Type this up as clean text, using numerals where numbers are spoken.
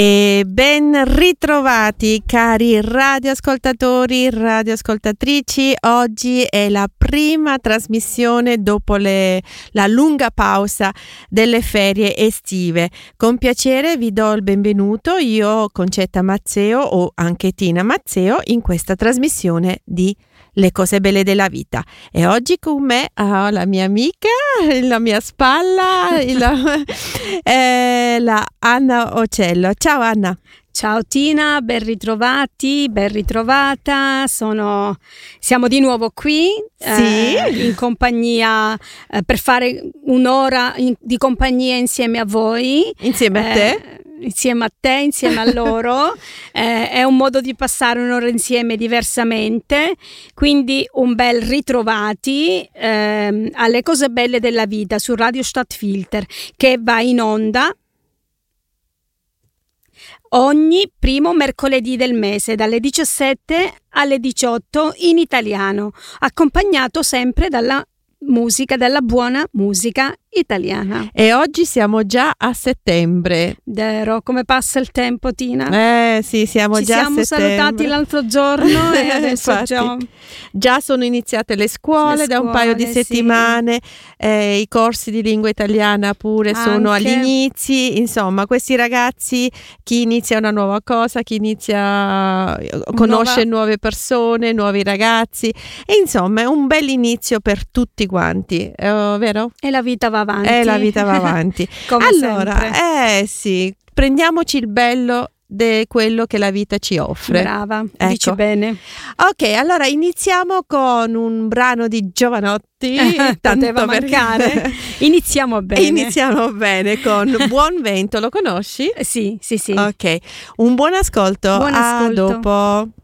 E ben ritrovati cari radioascoltatori, radioascoltatrici. Oggi è la prima trasmissione dopo la lunga pausa delle ferie estive. Con piacere vi do il benvenuto, io Concetta Mazzeo o anche Tina Mazzeo, in questa trasmissione di Le cose belle della vita. E oggi con me ho la mia amica, la mia spalla, la Anna Ocello. Ciao Anna. Ciao Tina, ben ritrovati, ben ritrovata. Siamo di nuovo qui, sì. In compagnia, per fare un'ora di compagnia insieme a voi. Insieme a te? Insieme a te, insieme a loro. È un modo di passare un'ora insieme diversamente, quindi un bel ritrovati alle cose belle della vita su Radio Stadtfilter, che va in onda ogni primo mercoledì del mese dalle 17 alle 18 in italiano, accompagnato sempre dalla buona musica italiana. E oggi siamo già a settembre. Vero, come passa il tempo, Tina? Sì, siamo Ci già a settembre. Ci siamo salutati l'altro giorno e adesso già sono iniziate le scuole da un paio di settimane, i corsi di lingua italiana pure sono agli inizi. Insomma, questi ragazzi, chi inizia una nuova cosa, chi conosce nuove persone, nuovi ragazzi, e insomma è un bel inizio per tutti quanti, vero? E la vita va avanti. Come allora, sempre. Sì, prendiamoci il bello di quello che la vita ci offre. Brava, ecco. Dici bene. Ok, allora iniziamo con un brano di Giovanotti. Poteva mancare. Iniziamo bene con Buon Vento, lo conosci? Sì. Ok, un buon ascolto. Buon ascolto. A dopo.